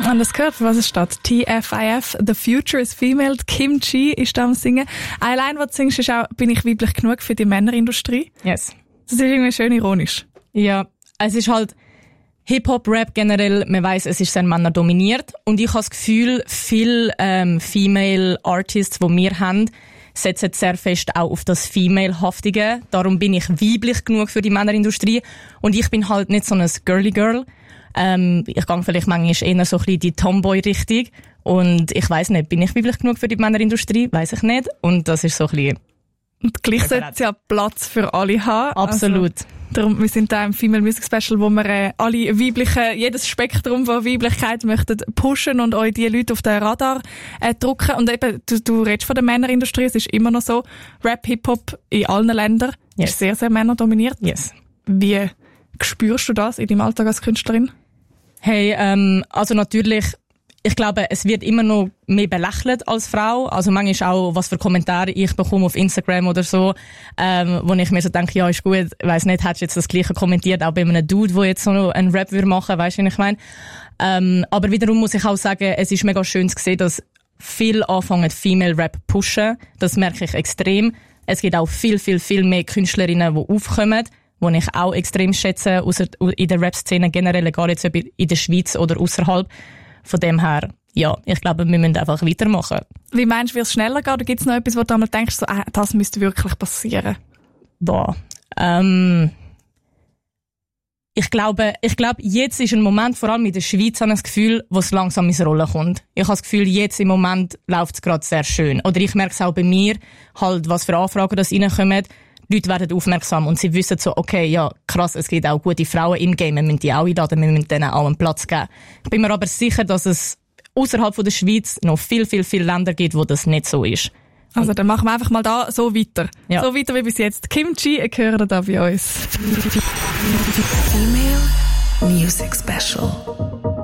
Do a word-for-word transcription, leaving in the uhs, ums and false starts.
Und das gehört, für was es steht. T F I F, The Future is Female. Kim Chi ist da am Singen. Eine Line, die du singst, ist auch, bin ich weiblich genug für die Männerindustrie? Yes. Das ist irgendwie schön ironisch. Ja, es ist halt Hip-Hop, Rap generell, man weiss, es ist sehr männerdominiert. Und ich habe das Gefühl, viele ähm, Female Artists, die wir haben, setzen sehr fest auch auf das Female-Haftige. Darum bin ich weiblich genug für die Männerindustrie. Und ich bin halt nicht so ein Girly Girl. Ähm, ich gehe vielleicht manchmal eher so ein bisschen die Tomboy-Richtung. Und ich weiss nicht, bin ich weiblich genug für die Männerindustrie? Weiss ich nicht. Und das ist so ein bisschen... Und gleich sollte es ja Platz für alle haben. Absolut. Also, darum, wir sind da im Female Music Special, wo wir äh, alle weiblichen, jedes Spektrum von Weiblichkeit möchten pushen und euch die Leute auf den Radar äh, drücken. Und eben, du, du redest von der Männerindustrie, es ist immer noch so. Rap, Hip-Hop in allen Ländern yes. ist sehr, sehr männerdominiert. Yes. Wie spürst du das in deinem Alltag als Künstlerin? Hey, ähm, also natürlich, ich glaube, es wird immer noch mehr belächelt als Frau. Also manchmal auch, was für Kommentare ich bekomme auf Instagram oder so, ähm, wo ich mir so denke, ja, ist gut, ich weiss nicht, hättest du jetzt das Gleiche kommentiert, auch bei einem Dude, der jetzt so einen Rap würde machen, weisst du, wie ich meine? Ähm, aber wiederum muss ich auch sagen, es ist mega schön zu sehen, dass viele anfangen, Female Rap pushen. Das merke ich extrem. Es gibt auch viel, viel, viel mehr Künstlerinnen, die aufkommen, die ich auch extrem schätze, ausser in der Rap-Szene generell, egal jetzt ob in der Schweiz oder außerhalb. Von dem her, ja, ich glaube, wir müssen einfach weitermachen. Wie meinst du, wird es schneller gehen? Oder gibt es noch etwas, wo du einmal denkst, so, ah, das müsste wirklich passieren? Boah, ähm, ich glaube, ich glaube, jetzt ist ein Moment, vor allem in der Schweiz, habe ich das Gefühl, wo es langsam ins Rollen kommt. Ich habe das Gefühl, jetzt im Moment läuft es gerade sehr schön. Oder ich merke es auch bei mir, halt, was für Anfragen das reinkommen. Die Leute werden aufmerksam und sie wissen so, okay, ja, krass, es gibt auch gute Frauen im Game, wir müssen die auch einladen, wir müssen denen auch einen Platz geben. Ich bin mir aber sicher, dass es außerhalb von der Schweiz noch viel, viel, viel Länder gibt, wo das nicht so ist. Also dann machen wir einfach mal da so weiter. Ja. So weiter wie bis jetzt. Kim Chi, ihr hört da bei uns. Female Music Special.